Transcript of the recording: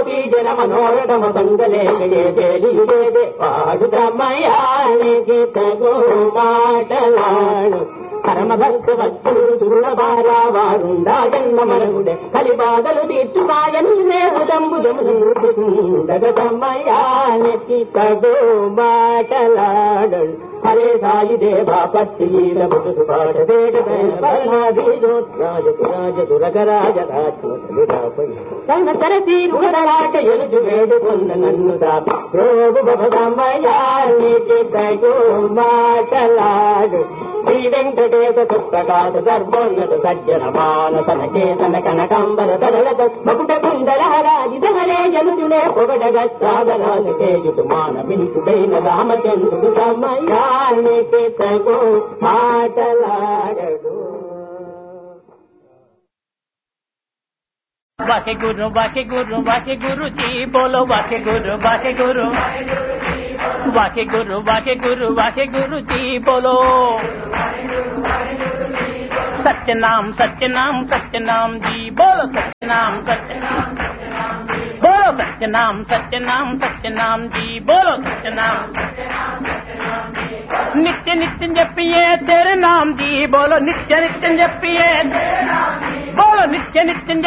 కోటి జన మనోరమ మంగళే జయలియుడే వాడు బ్రహ్మయానికి తగు మాటలాడు పరమ భక్త భక్తులు దుర్లభారా వారుండా జన్మ మరుగుడే కలిబాధలు తీర్చుమాయని నేరుదంబుదముడగదమ్మయానికి తగు మాటలాడు హరే సాయి దేవా పత్తి పాట తన తరసి రుగరాట ఎలుజు వేడుకొంద నన్ను దాపి ప్రోగు బభదమ్మయానికి తగు మాటలాడు శ్రీ వెంకటేశ పుస్తకాలు గర్భోన్నత సజ్జన మానసన చేతన కనకంబర తరలత మకుట కుండలహరాజిదహరే జనుడునే పొగడగ సాగరాలు చేయుడు మాన పిలుపుడైన రామచంద్రుడు సమయానికి తగు మాటలాడడు. वाके गुरु वाके गुरु वाके गुरु जी बोलो वाके गुरु वाके गुरु वाके गुरु वाके गुरु वाके गुरु जी बोलो सत्यनाम सत्यनाम सत्यनाम जी बोलो सत्यनाम सत्यनाम बोलो सत्यनाम सत्यनाम सत्यनाम जी बोलो सत्यनाम नित्य नित्य जपिए तेरे नाम जी बोलो नित्य नित्य जपिए बोलो नित्य नित्य